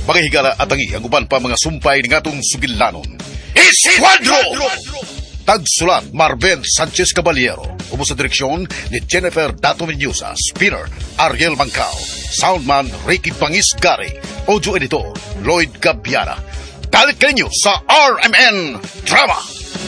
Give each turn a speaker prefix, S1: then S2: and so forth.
S1: Mga higala at tangi ang uban pa mga sumpay ng atong sugilanon. Esquadro! Tagsulat Marben Sanchez Caballero. Umo sa direksyon ni Jennifer Dato Menyusa. Spinner Ariel Mancao. Soundman Ricky Pangis Gary. Audio editor Lloyd Gabiana. Balik kayo sa RMN Drama.